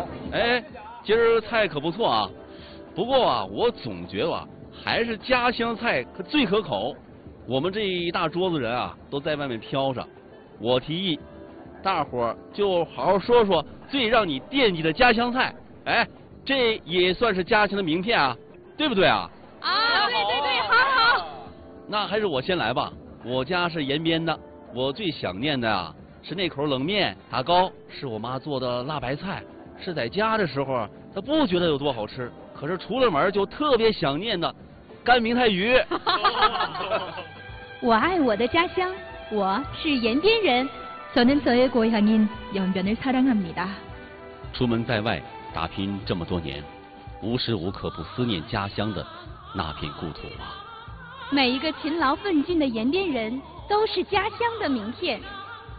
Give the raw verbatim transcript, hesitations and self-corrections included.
哎，今儿菜可不错啊，不过啊，我总觉得啊，还是家乡菜可最可口。我们这一大桌子人啊，都在外面飘着，我提议，大伙儿就好好说说最让你惦记的家乡菜。哎，这也算是家乡的名片啊，对不对啊？ 啊，对对对，好好。 那还是我先来吧。我家是延边的，我最想念的啊是那口冷面，打糕是我妈做的辣白菜，是在家的时候她不觉得有多好吃，可是出了门就特别想念的干明太鱼。 我爱我的家乡，我是延边人。저는 저의 고향인 연변을 사랑합니다. 出门在外打拼这么多年，无时无刻不思念家乡的那片故土啊。 每一个勤劳奋进的延边人都是家乡的名片。